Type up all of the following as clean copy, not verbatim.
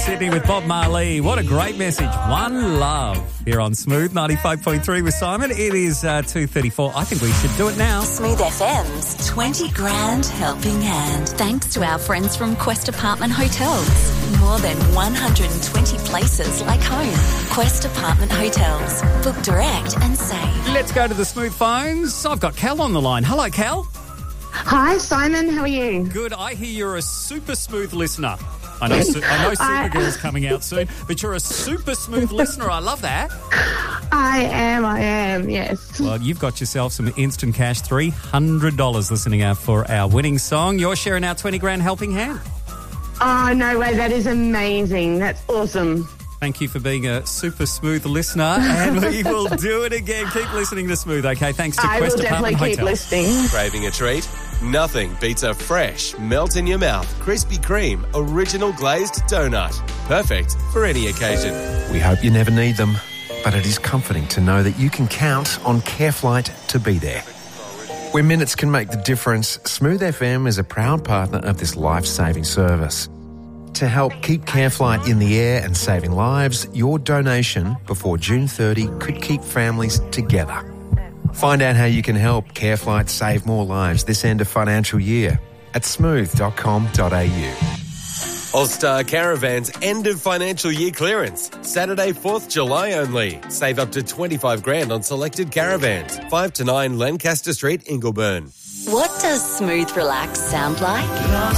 Sydney with Bob Marley. What a great message. One love here on Smooth 95.3 with Simon. It is 2:34. I think we should do it now. Smooth FM's 20 grand helping hand. Thanks to our friends from Quest Apartment Hotels. More than 120 places like home. Quest Apartment Hotels. Book direct and save. Let's go to the Smooth phones. I've got Cal on the line. Hello, Cal. Hi, Simon. How are you? Good. I hear you're a super smooth listener. I know Supergirl's coming out soon, but you're a super smooth listener. I love that. I am, yes. Well, you've got yourself some instant cash, $300 listening out for our winning song. You're sharing our 20 grand helping hand. Oh, no way. That is amazing. That's awesome. Thank you for being a super smooth listener, and we will do it again. Keep listening to Smooth, okay? Thanks to Quest Apartment Hotels. I will definitely keep listening. Craving a treat? Nothing beats a fresh, melt-in-your-mouth, Krispy Kreme original glazed donut. Perfect for any occasion. We hope you never need them, but it is comforting to know that you can count on CareFlight to be there. Where minutes can make the difference, Smooth FM is a proud partner of this life-saving service. To help keep CareFlight in the air and saving lives, your donation before June 30 could keep families together. Find out how you can help CareFlight save more lives this end of financial year at smooth.com.au. All-Star Caravan's end of financial year clearance. Saturday, 4th July only. Save up to 25 grand on selected caravans. 5 to 9 Lancaster Street, Ingleburn. What does Smooth Relax sound like?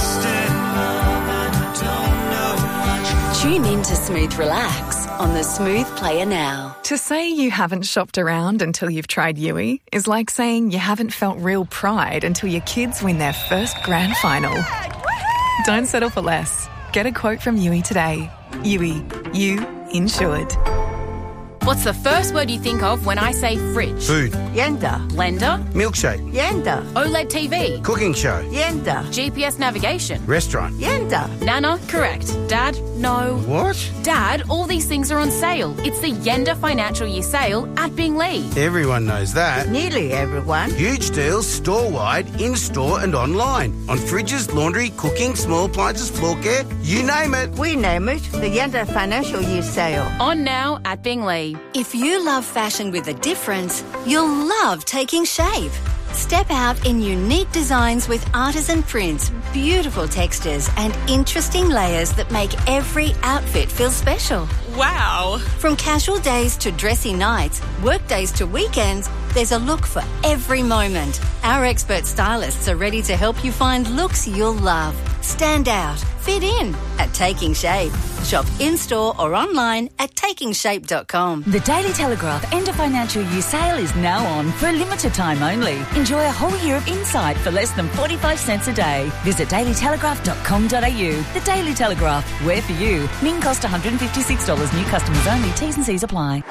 Tune in to Smooth Relax on the Smooth Player now. To say you haven't shopped around until you've tried Yui is like saying you haven't felt real pride until your kids win their first grand final. Don't settle for less. Get a quote from Yui today. Yui, you insured. What's the first word you think of when I say fridge? Food. Yenda. Blender? Milkshake. Yenda. OLED TV? Cooking show. Yenda. GPS navigation? Restaurant. Yenda. Nana? Correct. Dad? No. What? Dad, all these things are on sale. It's the Yenda Financial Year Sale at Binglee. Everyone knows that. Nearly everyone. Huge deals store-wide, in-store and online. On fridges, laundry, cooking, small appliances, floor care, you name it. We name it the Yenda Financial Year Sale. On now at Binglee. If you love fashion with a difference, you'll love Taking Shape. Step out in unique designs with artisan prints, beautiful textures and interesting layers that make every outfit feel special. Wow. From casual days to dressy nights, work days to weekends, there's a look for every moment. Our expert stylists are ready to help you find looks you'll love. Stand out, fit in at Taking Shape. Shop in-store or online at takingshape.com. The Daily Telegraph end of financial year sale is now on for a limited time only. Enjoy a whole year of insight for less than 45 cents a day. Visit dailytelegraph.com.au. The Daily Telegraph, where for you. Min cost $156. New customers only. T's and C's apply.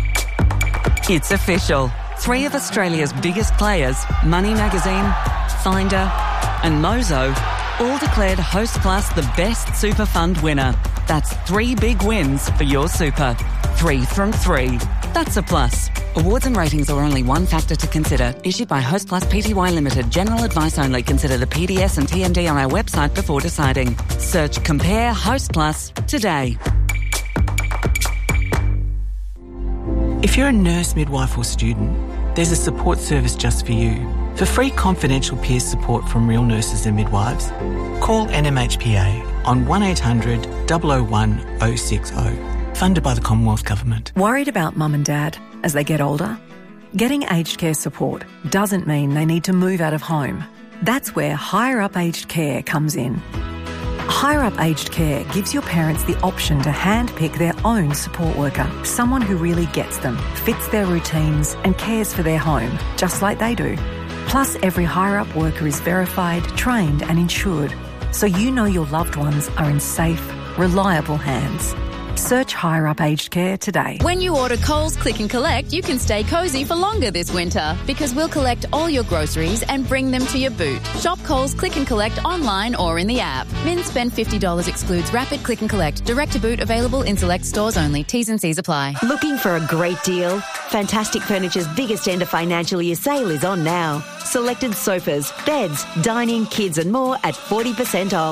It's official. 3 of Australia's biggest players, Money Magazine, Finder and Mozo, all declared Hostplus the best super fund winner. That's 3 big wins for your super. 3 from 3. That's a plus. Awards and ratings are only one factor to consider. Issued by Hostplus Pty Limited. General advice only. Consider the PDS and TMD on our website before deciding. Search Compare Hostplus today. If you're a nurse, midwife or student, there's a support service just for you. For free confidential peer support from real nurses and midwives, call NMHPA on 1800 001 060, funded by the Commonwealth Government. Worried about mum and dad as they get older? Getting aged care support doesn't mean they need to move out of home. That's where Higher Up Aged Care comes in. Higher Up Aged Care gives your parents the option to handpick their own support worker, someone who really gets them, fits their routines and cares for their home, just like they do. Plus, every Higher Up worker is verified, trained and insured, so you know your loved ones are in safe, reliable hands. Search Higher Up Aged Care today. When you order Coles Click and Collect, you can stay cosy for longer this winter because we'll collect all your groceries and bring them to your boot. Shop Coles Click and Collect online or in the app. Min spend $50 excludes rapid click and collect. Direct to boot available in select stores only. T's and C's apply. Looking for a great deal? Fantastic Furniture's biggest end of financial year sale is on now. Selected sofas, beds, dining, kids and more at 40% off.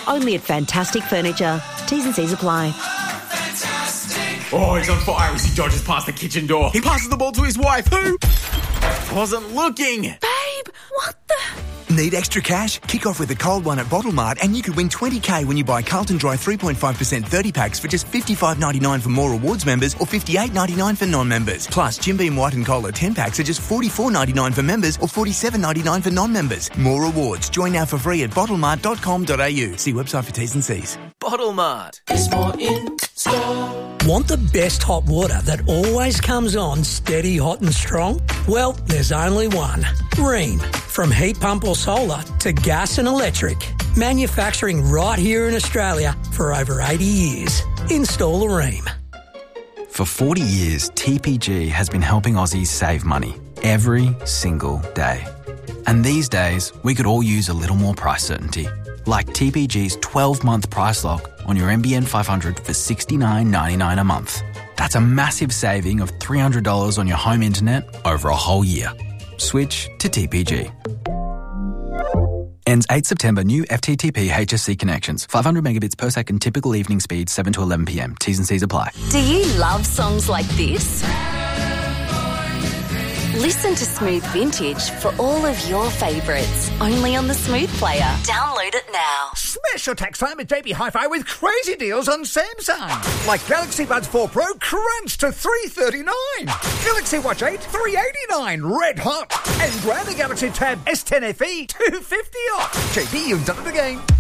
Only at Fantastic Furniture. T's and C's apply. Oh, he's on fire as he dodges past the kitchen door. He passes the ball to his wife, who wasn't looking. Babe, what the... Need extra cash? Kick off with a cold one at Bottle Mart and you could win $20,000 when you buy Carlton Dry 3.5% 30 packs for just $55.99 for More Rewards members or $58.99 for non-members. Plus, Jim Beam White and Cola 10 packs are just $44.99 for members or $47.99 for non-members. More rewards. Join now for free at bottlemart.com.au. See website for T's and C's. Bottle Mart is more in store. Want the best hot water that always comes on steady, hot and strong? Well, there's only one. Rheem. From heat pump or solar to gas and electric. Manufacturing right here in Australia for over 80 years. Install a Rheem. For 40 years, TPG has been helping Aussies save money every single day. And these days, we could all use a little more price certainty. Like TPG's 12-month price lock on your NBN 500 for $69.99 a month. That's a massive saving of $300 on your home internet over a whole year. Switch to TPG. Ends 8 September. New FTTP HSC connections. 500 megabits per second. Typical evening speed 7 to 11 p.m. T's and C's apply. Do you love songs like this? Listen to Smooth Vintage for all of your favourites. Only on the Smooth Player. Download it now. Smash your tax time at JB Hi-Fi with crazy deals on Samsung. Like Galaxy Buds 4 Pro, crunch to $339. Galaxy Watch 8, $389. Red hot. And grab the Galaxy Tab S10 FE, $250 off. JB, you've done it again.